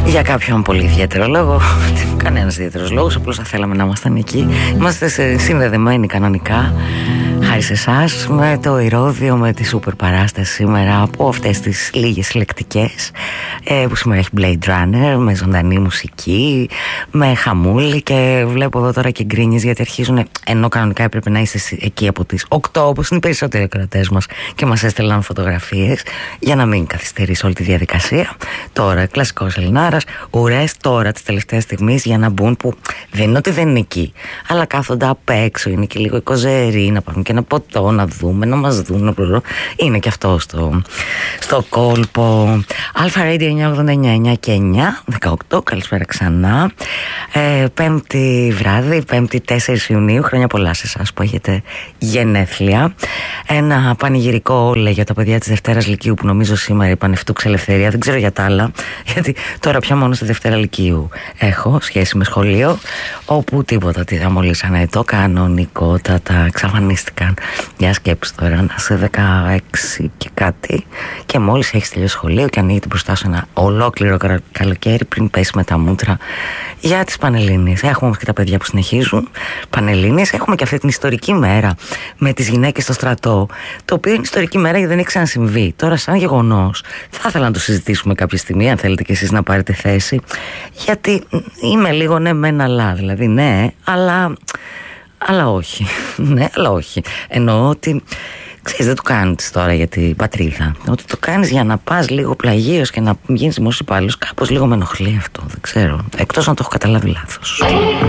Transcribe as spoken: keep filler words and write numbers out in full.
Για κάποιον πολύ ιδιαίτερο λόγο, κανένας ιδιαίτερος λόγος, απλώς θα θέλαμε να ήμασταν εκεί. Είμαστε συνδεδεμένοι κανονικά, χάρη σε εσάς, με το Ηρώδειο, με τη σούπερ παράσταση σήμερα από αυτές τις λίγες λεκτικές ε, που σήμερα έχει Blade Runner, με ζωντανή μουσική, με χαμούλη, και βλέπω εδώ τώρα και γκρίνιες γιατί αρχίζουν, ενώ κανονικά έπρεπε να είστε εκεί από τις οκτώ, όπως είναι οι περισσότεροι κρατές μας, και μας έστελναν φωτογραφίες για να μην καθυστερήσει όλη τη διαδικασία. Τώρα κλασικός Ελληνάρας, ουρές τώρα τις τελευταίες στιγμές για να μπουν, που δεν είναι ότι δεν είναι εκεί, αλλά κάθονται απ' έξω, είναι και λίγο οι κοζεροί, να πάρουν και ένα ποτό, να δούμε, να μας δουν, είναι και αυτό στο, στο κόλπο. Αλφα Radio εννιακόσια ογδόντα εννιά, εννιά και εννιά, δεκαοκτώ, καλησπέρα ξανά. ε, Πέμπτη βράδυ, Πέμπτη τέσσερις Ιουνίου, χρόνια πολλά σε εσάς που έχετε γενέθλια. Ένα πανηγυρικό λέει για τα παιδιά της Δευτέρας Λυκείου, που νομίζω σήμερα είπαν Ευτούξ Ελευθερία, δεν ξέρω για τα άλλα, γιατί τώρα πια μόνο στη Δευτέρα Λυκείου έχω σχέση με σχολείο, όπου τίποτα, τι θα μολύσανε το κανονικότατα, εξαφανίστηκαν. Για σκέψη τώρα, να είσαι δεκαέξι και κάτι και μόλις έχεις τελειώσει σχολείο και ανοίγει μπροστά σου ένα ολόκληρο καλοκαίρι πριν πέσει με τα μούτρα για τις Πανελλήνιες. Έχουμε όμως και τα παιδιά που συνεχίζουν Πανελλήνιες. Έχουμε και αυτή την ιστορική μέρα με τις γυναίκες στο στρατό, το οποίο είναι ιστορική μέρα γιατί δεν έχει ξανασυμβεί. Τώρα, σαν γεγονός, θα ήθελα να το συζητήσουμε κάποια στιγμή, αν θέλετε και εσείς να πάρετε θέση, γιατί είμαι λίγο ναι μεν αλλά, δηλαδή ναι, αλλά, αλλά όχι. Ναι, αλλά όχι. Εννοώ ότι, ξέρεις, δεν το κάνεις τώρα για την πατρίδα. Ότι το κάνεις για να πας λίγο πλαγίος και να γίνεις δημόσιος υπάλληλος. Κάπως λίγο με ενοχλεί αυτό, δεν ξέρω. Εκτός αν το έχω καταλάβει λάθος.